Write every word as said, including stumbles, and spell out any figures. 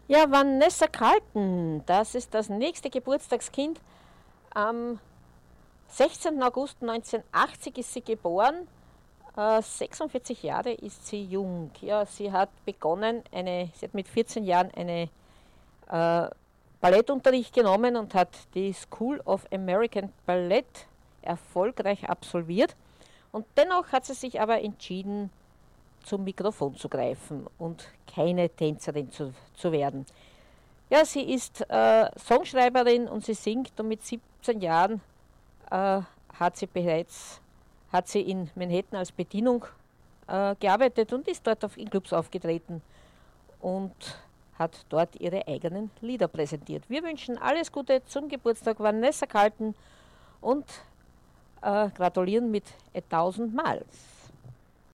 Ja, Vanessa Carlton, das ist das nächste Geburtstagskind. Am sechzehnten August neunzehnhundertachtzig ist sie geboren. Äh, sechsundvierzig Jahre ist sie jung. Ja, sie hat begonnen, eine, sie hat mit vierzehn Jahren eine äh, Ballettunterricht genommen und hat die School of American Ballet erfolgreich absolviert. Und dennoch hat sie sich aber entschieden, zum Mikrofon zu greifen und keine Tänzerin zu, zu werden. Ja, sie ist äh, Songschreiberin und sie singt und mit siebzehn Jahren äh, hat sie bereits hat sie in Manhattan als Bedienung äh, gearbeitet und ist dort auf, in Clubs aufgetreten und hat dort ihre eigenen Lieder präsentiert. Wir wünschen alles Gute zum Geburtstag Vanessa Carlton und äh, gratulieren mit tausend Mal.